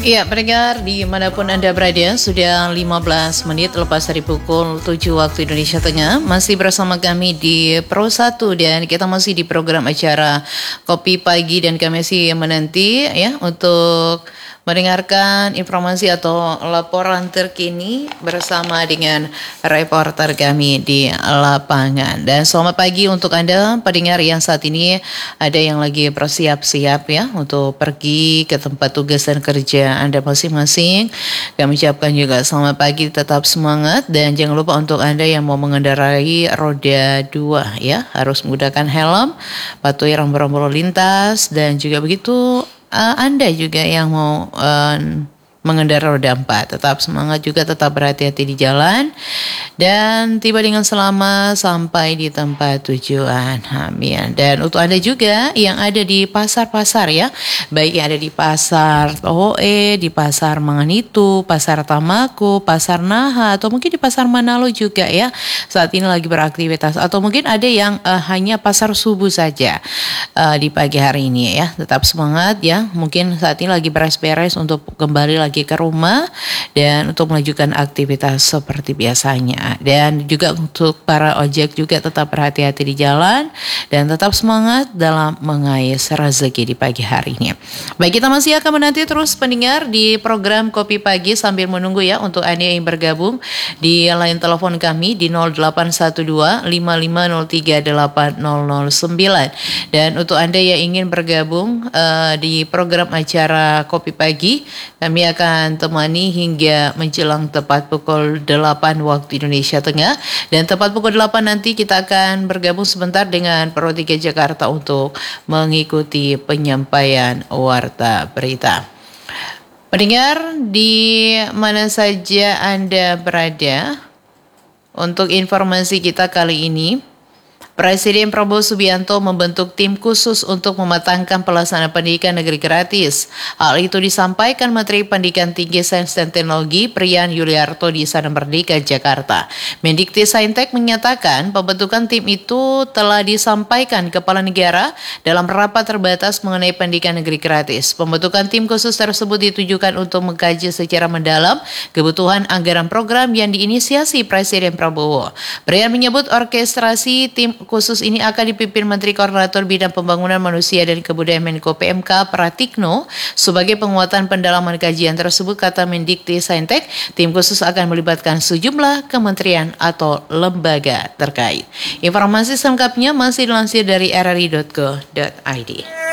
Ya, pendengar dimanapun Anda berada, sudah 15 menit lepas dari pukul 7 waktu Indonesia Tengah. Masih bersama kami di Pro 1 dan kita masih di program acara Kopi Pagi dan kami masih menanti ya untuk mendengarkan informasi atau laporan terkini bersama dengan reporter kami di lapangan. Dan selamat pagi untuk Anda pendengar yang saat ini ada yang lagi bersiap-siap ya untuk pergi ke tempat tugas dan kerja Anda masing-masing. Kami ucapkan juga selamat pagi, tetap semangat dan jangan lupa untuk Anda yang mau mengendarai roda 2 ya, harus menggunakan helm, patuhi rambu-rambu lalu lintas dan juga begitu Anda juga yang mau mengendarai roda 4, tetap semangat juga, tetap berhati-hati di jalan dan tiba dengan selamat sampai di tempat tujuan. Amin. Dan untuk Anda juga yang ada di pasar-pasar ya, baik yang ada di pasar Tohoe, di pasar Manganitu, pasar Tamaku, pasar Naha, atau mungkin di pasar Manalo juga ya, saat ini lagi beraktivitas, atau mungkin ada yang hanya pasar subuh saja di pagi hari ini ya, tetap semangat ya, mungkin saat ini lagi beres-beres untuk kembali lagi ke rumah dan untuk melanjutkan aktivitas seperti biasanya. Dan juga untuk para ojek juga tetap berhati-hati di jalan dan tetap semangat dalam mengais rezeki di pagi hari ini. Baik, kita masih akan menanti terus pendengar di program Kopi Pagi sambil menunggu ya untuk Anda yang bergabung di line telepon kami di 0812 5503 8009. Dan untuk Anda yang ingin bergabung di program acara Kopi Pagi, kami akan temani hingga menjelang tepat pukul 8 waktu Indonesia Tengah. Dan tepat pukul 8 nanti kita akan bergabung sebentar dengan Pro 3 Jakarta untuk mengikuti penyampaian warta berita. Pendengar di mana saja Anda berada, untuk informasi kita kali ini, Presiden Prabowo Subianto membentuk tim khusus untuk mematangkan pelaksanaan pendidikan negeri gratis. Hal itu disampaikan Menteri Pendidikan Tinggi, Sains dan Teknologi Priyan Yuliarto di Istana Merdeka, Jakarta. Mendikti-Saintek menyatakan pembentukan tim itu telah disampaikan Kepala Negara dalam rapat terbatas mengenai pendidikan negeri gratis. Pembentukan tim khusus tersebut ditujukan untuk mengkaji secara mendalam kebutuhan anggaran program yang diinisiasi Presiden Prabowo. Priyan menyebut orkestrasi tim khusus ini akan dipimpin Menteri Koordinator Bidang Pembangunan Manusia dan Kebudayaan Menko PMK Pratikno. Sebagai penguatan pendalaman kajian tersebut, kata Mendikti-Saintek, tim khusus akan melibatkan sejumlah kementerian atau lembaga terkait. Informasi selengkapnya masih dilansir dari rri.co.id.